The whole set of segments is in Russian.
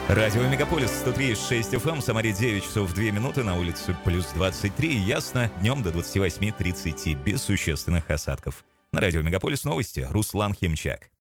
Радио Мегаполис 103,6 FM, в Самаре 9 часов 2 минуты, на улице плюс 23, ясно, днем до 28-30, без существенных осадков. На радио Мегаполис новости, Руслан Химчак.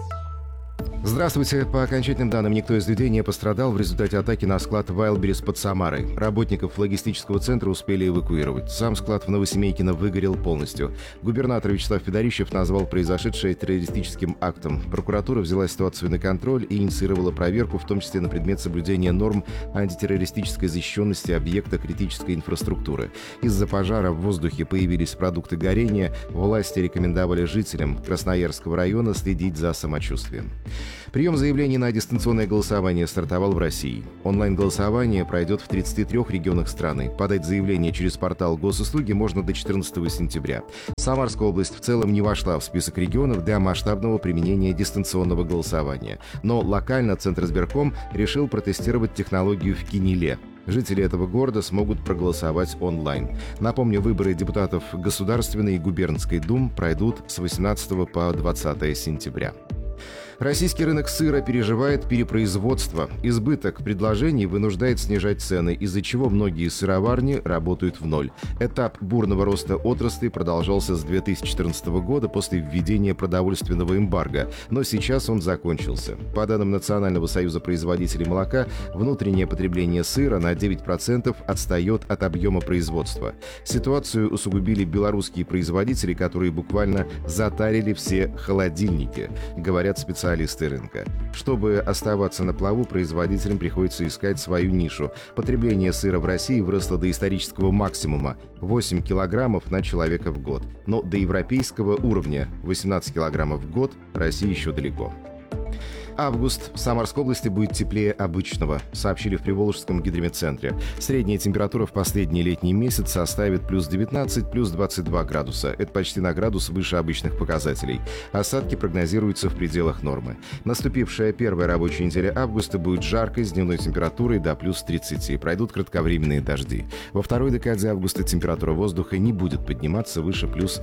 Здравствуйте. По окончательным данным, никто из людей не пострадал в результате атаки на склад Wildberries под Самарой. Работников логистического центра успели эвакуировать. Сам склад в Новосемейкино выгорел полностью. Губернатор Вячеслав Федорищев назвал произошедшее террористическим актом. Прокуратура взяла ситуацию на контроль и инициировала проверку, в том числе на предмет соблюдения норм антитеррористической защищенности объекта критической инфраструктуры. Из-за пожара в воздухе появились продукты горения. Власти рекомендовали жителям Красноярского района следить за самочувствием. Прием заявлений на дистанционное голосование стартовал в России. Онлайн-голосование пройдет в 33 регионах страны. Подать заявление через портал госуслуги можно до 14 сентября. Самарская область в целом не вошла в список регионов для масштабного применения дистанционного голосования. Но локально Центризбирком решил протестировать технологию в Кинеле. Жители этого города смогут проголосовать онлайн. Напомню, выборы депутатов Государственной и Губернской дум пройдут с 18 по 20 сентября. Российский рынок сыра переживает перепроизводство. Избыток предложений вынуждает снижать цены, из-за чего многие сыроварни работают в ноль. Этап бурного роста отрасли продолжался с 2014 года после введения продовольственного эмбарго, но сейчас он закончился. По данным Национального союза производителей молока, внутреннее потребление сыра на 9% отстает от объема производства. Ситуацию усугубили белорусские производители, которые буквально затарили все холодильники, говорят специалисты рынка. Чтобы оставаться на плаву, производителям приходится искать свою нишу. Потребление сыра в России выросло до исторического максимума – 8 килограммов на человека в год. Но до европейского уровня – 18 килограммов в год – России еще далеко. Август в Самарской области будет теплее обычного, сообщили в Приволжском гидрометцентре. Средняя температура в последний летний месяц составит плюс 19, плюс 22 градуса. Это почти на градус выше обычных показателей. Осадки прогнозируются в пределах нормы. Наступившая первая рабочая неделя августа будет жаркой, с дневной температурой до плюс 30. Пройдут кратковременные дожди. Во второй декаде августа температура воздуха не будет подниматься выше плюс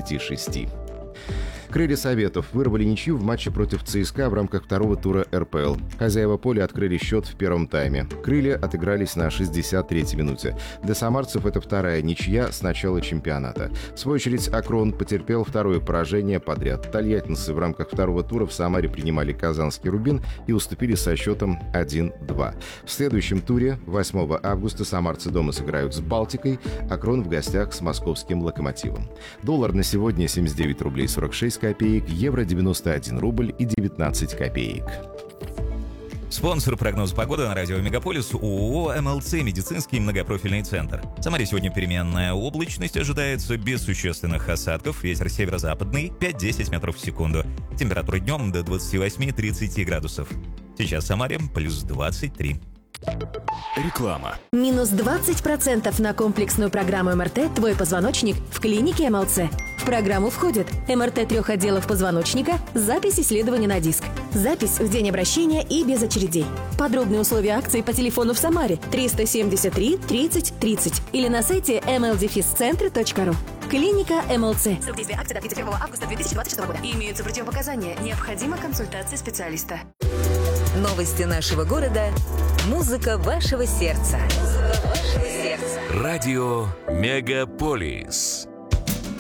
26. Крылья Советов вырвали ничью в матче против ЦСКА в рамках второго тура РПЛ. Хозяева поля открыли счет в первом тайме. Крылья отыгрались на 63-й минуте. Для самарцев это вторая ничья с начала чемпионата. В свою очередь, Акрон потерпел второе поражение подряд. Тольяттинцы в рамках второго тура в Самаре принимали казанский Рубин и уступили со счетом 1-2. В следующем туре, 8 августа, самарцы дома сыграют с Балтикой, Акрон в гостях с московским Локомотивом. Доллар на сегодня 79 рублей 46 копеек, евро 91 рубль и 19 копеек. Спонсор прогноза погоды на радио Мегаполис ООО МЛЦ «Медицинский многопрофильный центр». В Самаре сегодня переменная облачность ожидается без существенных осадков. Ветер северо-западный 5-10 метров в секунду. Температура днем до 28-30 градусов. Сейчас в Самаре плюс 23. Реклама. Минус 20% на комплексную программу МРТ «Твой позвоночник» в клинике МЛЦ. В программу входит МРТ 3 отделов позвоночника, запись исследования на диск, запись в день обращения и без очередей. Подробные условия акции по телефону в Самаре 373 30 30 или на сайте mldefiscentre.ru. Клиника МЛЦ. Срок действия акции до 31 августа 2026 года. Имеются противопоказания. Необходима консультация специалиста. Новости нашего города. Музыка вашего сердца. Радио Мегаполис.